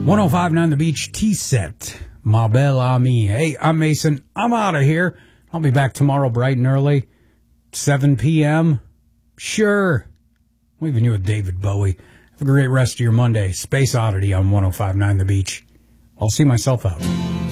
1059 The Beach T-Set. Ma belle amie. Hey, I'm Mason. I'm out of here. I'll be back tomorrow bright and early. 7 p.m. Sure. Leaving you with David Bowie. Have a great rest of your Monday. Space Oddity on 1059 The Beach. I'll see myself out.